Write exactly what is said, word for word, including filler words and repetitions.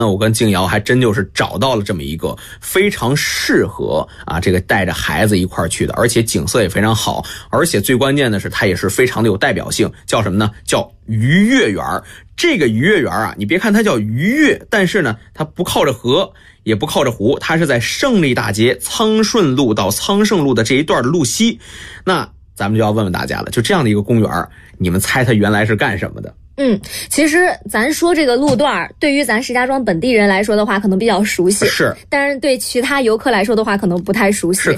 那我跟静瑶还真就是找到了这么一个非常适合啊这个带着孩子一块儿去的，而且景色也非常好，而且最关键的是它也是非常的有代表性，叫什么呢？叫鱼跃园。这个鱼跃园啊，你别看它叫鱼跃，但是呢它不靠着河也不靠着湖，它是在胜利大街仓顺路到仓盛路的这一段的路西。那咱们就要问问大家了，就这样的一个公园，你们猜它原来是干什么的？ 嗯，其实咱说这个路段对于咱石家庄本地人来说的话可能比较熟悉， 是， 但是对其他游客来说的话可能不太熟悉。 是，